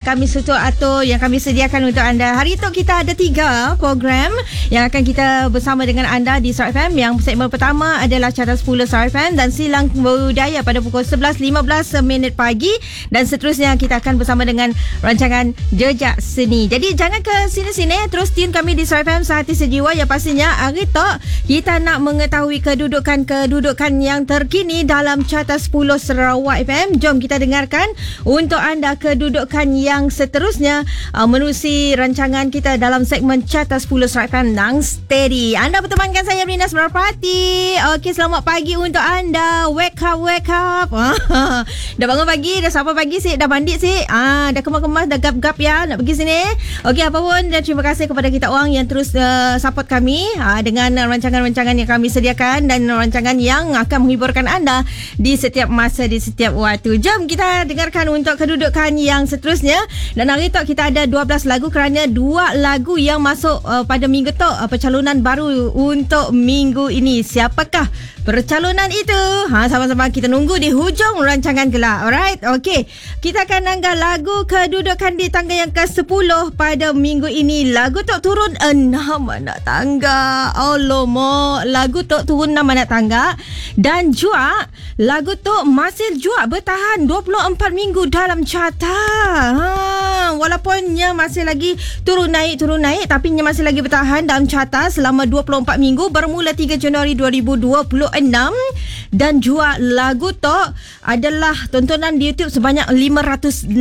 kami atur, yang kami sediakan untuk anda. Hari itu kita ada 3 program yang akan kita bersama dengan anda di Star FM. Yang segmen pertama adalah Carta 10 Star FM dan Silang Budaya pada pukul 11.15 pagi, dan seterusnya kita akan bersama dengan rancangan Jejak Seni. Jadi jangan ke sini-sini, terus tune kami di Star FM Sehati Sejiwa. Yang pastinya hari itu kita nak mengetahui kedudukan yang terkini dalam Carta 10 Sarawak FM. Jom kita dengarkan untuk anda kedudukan yang seterusnya menerusi rancangan kita dalam segmen Carta 10 Sarawak FM Nang Steady. Anda bertemankan saya Rina Semrapati. Okey, selamat pagi untuk anda. Wake up. Dah bangun pagi, dah sapa pagi sih, dah mandi sih. Dah kemas-kemas, dah gap-gap ya nak pergi sini. Okey, apa pun, dan terima kasih kepada kita orang yang terus support kami dengan rancangan-rancangan yang kami sediakan dan rancangan yang akan menghiburkan anda di setiap masa, di setiap waktu. Jom kita dengarkan untuk kedudukan yang seterusnya. Dan hari tu kita ada 12 lagu kerana 2 lagu yang masuk pada minggu tu, percalonan baru untuk minggu ini. Siapakah percalonan itu? Sama-sama kita nunggu di hujung rancangan kelak. Alright, okey. Kita akan angkat lagu kedudukan di tangga yang ke-10 pada minggu ini. Lagu tu turun 6 anak tangga. Alamak, lagu tu turun 6 anak tangga. Dan juga lagu tu masih juga bertahan 24 minggu dalam carta. Walaupunnya masih lagi turun naik, tapi nya masih lagi bertahan dalam carta selama 24 minggu bermula 3 Januari 2026. Dan juga lagu tu adalah tontonan di YouTube sebanyak 561.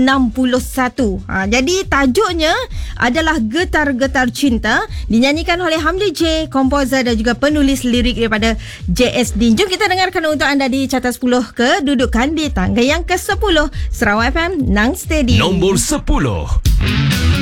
Jadi tajuknya adalah Getar-Getar Cinta, dinyanyikan oleh Hamdi J, komposer dan juga penulis lirik daripada JSD. Jom kita dengarkan untuk anda di Carta 10 kedudukan di tangga yang ke-10 Sarawak FM Nang Steady. Nombor 10.